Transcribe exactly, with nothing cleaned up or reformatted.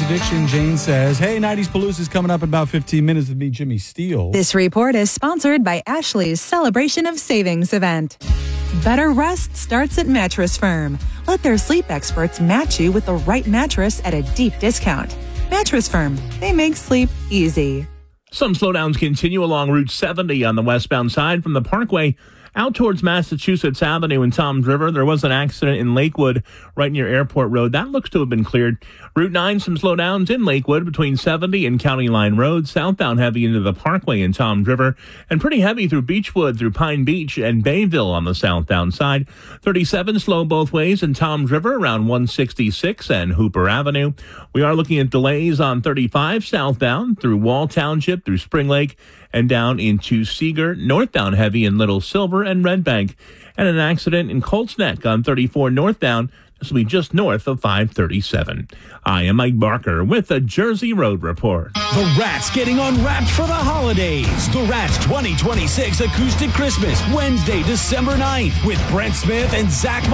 Addiction, Jane says, hey, nineties Palooza is coming up in about fifteen minutes with me, Jimmy Steele. This report is sponsored by Ashley's Celebration of Savings event. Better rest starts at Mattress Firm. Let their sleep experts match you with the right mattress at a deep discount. Mattress Firm, they make sleep easy. Some slowdowns continue along Route seventy on the westbound side from the Parkway out towards Massachusetts Avenue and Toms River. There was an accident in Lakewood right near Airport Road. That looks to have been cleared. Route nine, some slowdowns in Lakewood between seventy and County Line Road. Southbound heavy into the Parkway and Toms River. And pretty heavy through Beechwood, through Pine Beach and Bayville on the southbound side. thirty-seven slow both ways in Toms River around one sixty-six and Hooper Avenue. We are looking at delays on thirty-five southbound through Wall Township, through Spring Lake, and down into Seeger, northbound heavy in Little Silver and Red Bank, and an accident in Colts Neck on thirty-four northbound. This will be just north of five thirty-seven. I am Mike Barker with the Jersey Road Report. The Rats getting unwrapped for the holidays. The Rats twenty twenty-six Acoustic Christmas, Wednesday, December ninth, with Brent Smith and Zach